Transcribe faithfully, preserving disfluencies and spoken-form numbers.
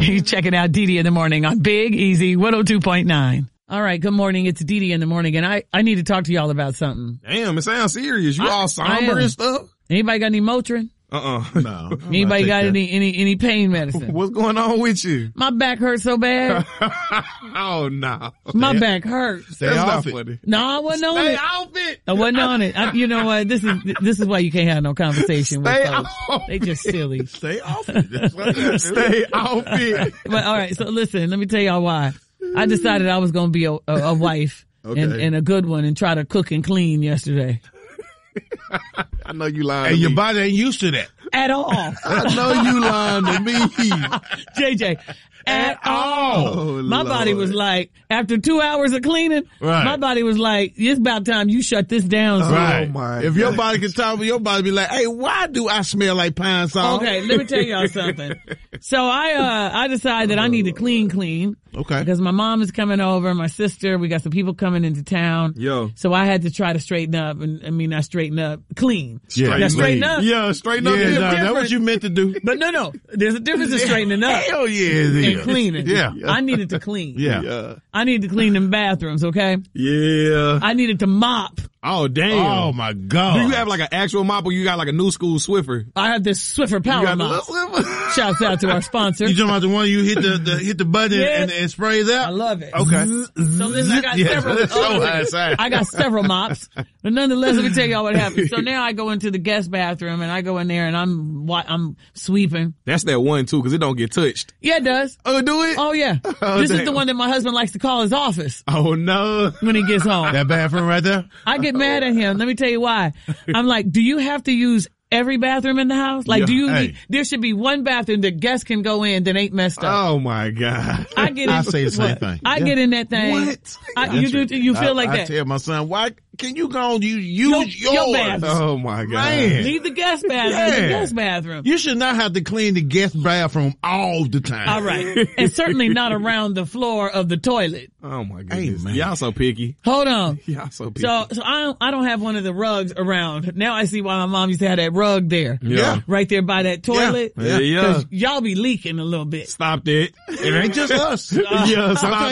You checking out Dee Dee in the morning on Big Easy one oh two point nine. All right, good morning. It's Dee Dee in the morning, and I, I need to talk to y'all about something. Damn, it sounds serious. You I, all somber and stuff? Anybody got any Motrin? Uh-uh. No. Anybody got any, any, any pain medicine? What's going on with you? My back hurts so bad. Oh, no. My Stay, back hurts. Stay That's off not it. funny. No, I wasn't on Stay it. off it. I wasn't on it. I, you know what? This is, this is why you can't have no conversation with Stay folks. off They just silly. Stay off it. That's what I gotta do. Stay off it. But all right, so listen, let me tell y'all why. I decided I was going to be a, a, a wife Okay. and, and a good one and try to cook and clean yesterday. I know you lying And to your me. body ain't used to that. At all. I know you lying to me. J J. At all. Oh, My Lord. body was like, after two hours of cleaning, Right. my body was like, it's about time you shut this down. son." Right. my if your God. body can talk, your body be like, hey, why do I smell like pine salt? Okay, let me tell y'all something. So I, uh, I decided that I need to clean, clean. Okay. Because my mom is coming over, my sister, we got some people coming into town. Yo. So I had to try to straighten up, and I mean, not straighten up, clean. Yeah. Now straighten up. Yeah, straighten up. Yeah, is no, that's different. what you meant to do. But no, no, there's a difference in straightening up Hell yeah, it is. and cleaning. Yeah. I needed to clean. Yeah. Yeah. I needed to clean them bathrooms, okay? Yeah. I needed to mop. Oh, damn. Oh my God. Do you have like an actual mop or you got like a new school Swiffer? I have this Swiffer You Power got Mop. the little Swiffer? Shouts out to our sponsor. You talking about the one you hit the, the hit the button Yes. and, and sprays out? I love it. Okay. So listen, I got Yeah, several. that's so oh, high side. I got several mops, but nonetheless, let me tell y'all what happened. So now I go into the guest bathroom and I go in there and I'm wa- I'm sweeping. That's that one too, cause it don't get touched. Yeah, it does. Oh, do it? Oh yeah. Oh, This is damn. the one that my husband likes to call his office Oh, no. when he gets home. That bathroom right there? I get mad at him. Let me tell you why. I'm like, do you have to use every bathroom in the house? Like, Yeah, do you? hey. Need, there should be one bathroom that guests can go in that ain't messed up. Oh, my God. I get in. I say the same what? thing. I Yeah. get in that thing. What? I, you do? You feel I, like I that? tell my son, why can you go on, you Your- use your yours? bathroom. Oh, my God. Man. Leave the guest bathroom. Yeah. The guest bathroom. You should not have to clean the guest bathroom all the time. All right. And certainly not around the floor of the toilet. Oh, my goodness. man. Y'all so picky. Hold on. Y'all so picky. So, so I don't, I don't have one of the rugs around. Now I see why my mom used to have that rug there. Yeah. Right there by that toilet. Yeah, yeah. 'Cause y'all be leaking a little bit. Stop that. It ain't just us. Yeah, sometimes